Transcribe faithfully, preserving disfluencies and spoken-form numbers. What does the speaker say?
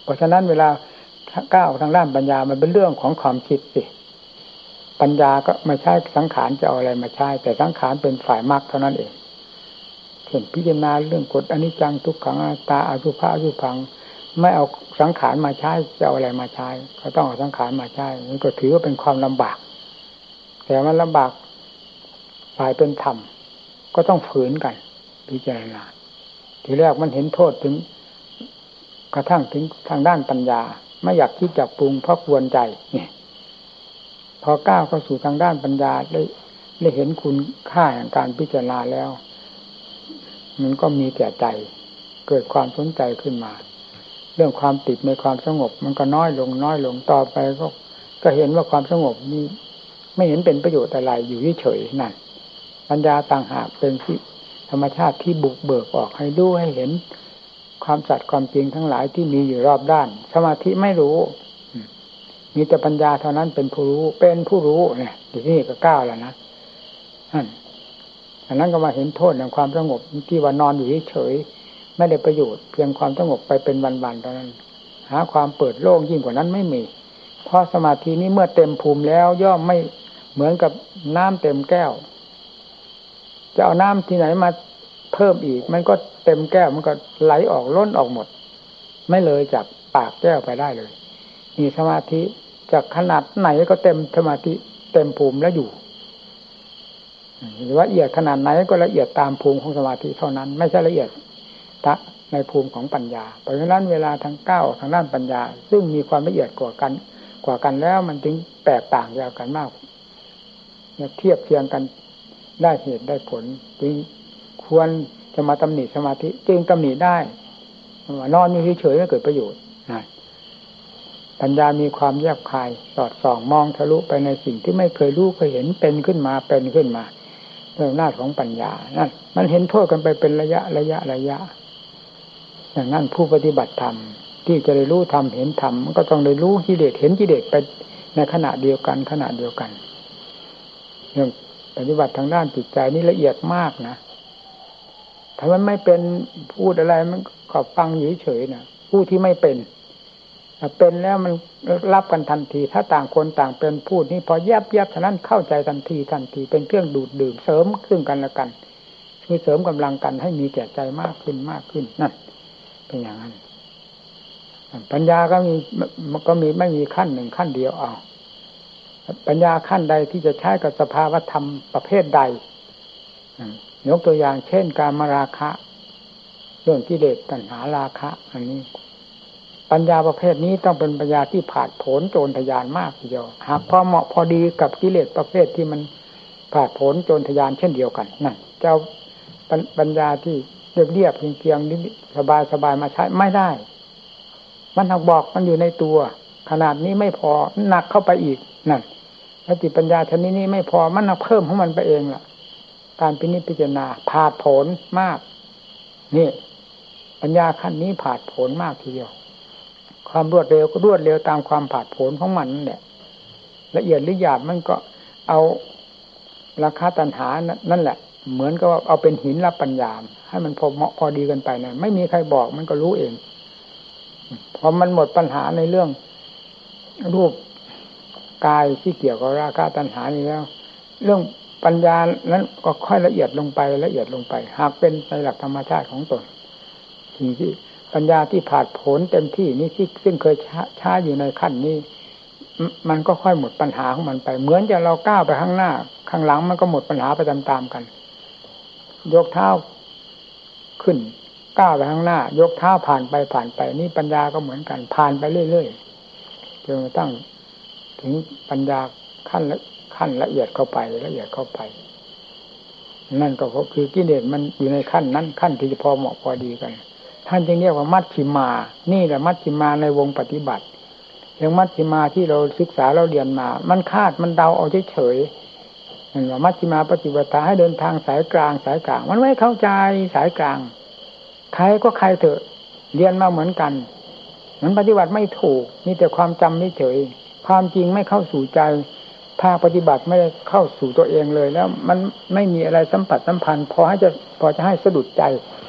ราะฉะนั้นเวลาก้าวทางด้านปัญญามันเป็นเรื่องของความคิดสิปัญญาก็ไม่ใช่สังขารจะเอาอะไรมาใช้แต่สังขารเป็นฝ่ายมรรคเท่านั้นเองเช่นพิจารณาเรื่องกฎอนิจจังทุกขังอนัตตาอสุภะอสุภังไม่เอาสังขารมาใช้จะเอาอะไรมาใช้ก็ต้องเอาสังขารมาใช้นี่ก็ถือว่าเป็นความลำบากแต่มันลำบากฝ่ายเป็นธรรมก็ต้องฝืนกันพิจารณาทีแรกมันเห็นโทษถึงกระทั่งถึงทางด้านปัญญาไม่อยากคิดอยากปรุงเพราะกวนใจเนี่ยพอก้าวเข้าสู่ทางด้านปัญญาได้ได้เห็นคุณค่าแห่งการพิจารณาแล้วมันก็มีแก่ใจเกิดความสนใจขึ้นมาเรื่องความติดในความสงบมันก็น้อยลงน้อยลงต่อไปก็ก็เห็นว่าความสงบนี้ไม่เห็นเป็นประโยชน์อะไรอยู่เฉยๆนั่นปัญญาต่างหากเป็นที่ธรรมชาติที่บุกเบิกออกให้รู้ให้เห็นความสัตย์ความจริงทั้งหลายที่มีอยู่รอบด้านสมาธิไม่รู้มีแต่ปัญญาเท่านั้นเป็นผู้รู้เป็นผู้รู้เนี่ยที่นี่ก็ก้าวแล้วนะนั่นอันนั้นก็มาเห็นโทษในความสงบที่ว่านอนอยู่เฉยๆไม่ได้ประโยชน์เพียงความสงบไปเป็นวันๆเท่านั้นหาความเปิดโล่งยิ่งกว่านั้นไม่มีเพราะสมาธินี้เมื่อเต็มภูมิแล้วย่อมไม่เหมือนกับน้ำเต็มแก้วจะเอาน้ำที่ไหนมาเพิ่มอีกมันก็เต็มแก้วมันก็ไหลออกล้นออกหมดไม่เลยจากปากแก้วไปได้เลยมีสมาธิจากขนาดไหนก็เต็มสมาธิเต็มภูมิแล้วอยู่หรือว่าละเอียดขนาดไหนก็ละเอียดตามภูมิของสมาธิเท่านั้นไม่ใช่ละเอียดในภูมิของปัญญาเพราะฉะนั้นเวลาทางก้าวทางด้านปัญญาซึ่งมีความละเอียดกว่ากันกว่ากันแล้วมันจึงแตกต่างจากกันมากเทียบเทียงกันได้เหตุได้ผลจึงควรจะมาตำหนิสมาธิจึงตำหนิได้นอนอยู่เฉยๆไม่เกิดประโยชน์นะปัญญามีความแยบคายสอดส่องมองทะลุไปในสิ่งที่ไม่เคยรู้เคยเห็นเป็นขึ้นมาเป็นขึ้นมาด้วยอำนาจของปัญญานั่นมันเห็นโทษกันไปเป็นระยะระยะระยะอย่างนั้นผู้ปฏิบัติธรรมที่จะได้รู้ธรรมเห็นธรรมมันก็ต้องได้รู้กิเลสเห็นกิเลสไปในขณะเดียวกันขณะเดียวกันเรื่องปฏิบัติทางด้านจิตใจนี่ละเอียดมากนะถ้ามันไม่เป็นพูดอะไรมันก็ฟังอยู่เฉยๆนะผู้ที่ไม่เป็นเป็นแล้วมันรับกันทันทีถ้าต่างคนต่างเป็นพูดนี่พอแยบแยบฉะนั้นเข้าใจทันทีทันทีเป็นเครื่องดูดดื่มเสริมซึ่งกันและกันคือเสริมกำลังกันให้มีแก่ใจมากขึ้นมากขึ้นนั่นเป็นอย่างนั้นปัญญาก็มีก็มีไม่มีขั้นหนึ่งขั้นเดียวเอาปัญญาขั้นใดที่จะใช้กับสภาวธรรมประเภทใดยกตัวอย่างเช่นการมราคะเรื่องกิเลสตัณหาราคะอันนี้ปัญญาประเภทนี้ต้องเป็นปัญญาที่ผาดโผนโจรทะยานมากทีเดียวหากพอเหมาะพอดีกับกิเลสประเภทที่มันผาดโผนโจรทะยานเช่นเดียวกันนั่นเจ้าปัญญาที่เรียบเรียบเพียงๆนี้สบายสบายมาใช้ไม่ได้มันหักบอกมันอยู่ในตัวขนาดนี้ไม่พอหนักเข้าไปอีกนั่นสติปัญญาชนิดนี้ไม่พอมันเพิ่มของมันไปเองล่ะการพินิจพิจารณาผาดโผนมากนี่ปัญญาขั้นนี้ผาดโผนมากทีเดียวความรวดเร็วก็รวดเร็วตามความผาดโผนของมันนั่นแหละละเอียดหรือหยาบมันก็เอาราคาตัณหานั่นแหละเหมือนกับว่าเอาเป็นหินรับปัญญาให้มันพอเหมาะพอดีกันไปนั่นไม่มีใครบอกมันก็รู้เองพอมันหมดปัญหาในเรื่องรูปกายที่เกี่ยวกับราคะตัณหานี้แล้วเรื่องปัญญานั้นก็ค่อยละเอียดลงไปละเอียดลงไปหากเป็นในหลักธรรมชาติของตนสิ่งที่ปัญญาที่ผาดโผนเต็มที่นี้ที่ซึ่งเคยช้าอยู่ในขั้นนี้มันก็ค่อยหมดปัญหาของมันไปเหมือนจะเราก้าวไปข้างหน้าข้างหลังมันก็หมดปัญหาไปตามๆกันยกเท้าขึ้นก้าวไปข้างหน้ายกเท้าผ่านไปผ่านไปนี่ปัญญาก็เหมือนกันผ่านไปเรื่อยๆจนกระทั่งถึงปัญญาขั้นละขั้นละเอียดเข้าไปละเอียดเข้าไปนั่นก็คือกิเลสมันอยู่ในขั้นนั้นขั้นที่พอเหมาะพอดีกันท่านจึงเรียกว่ามัชฌิมานี่แหละมัชฌิมาในวงปฏิบัติอย่างมัชฌิมาที่เราศึกษาเราเรียนมามันคาดมันเดาเอาเฉยๆนั่นว่ามัชฌิมาปฏิบัติให้เดินทางสายกลางสายกลางมันไม่เข้าใจสายกลางใครก็ใครเถอะเรียนมาเหมือนกันมันปฏิบัติไม่ถูกมีแต่ความจำไม่เฉยความจริงไม่เข้าสู่ใจภาคปฏิบัติไม่ได้เข้าสู่ตัวเองเลยแล้วมันไม่มีอะไรสัมผัสสัมพันธ์พอให้จะพอจะให้สะดุดใจ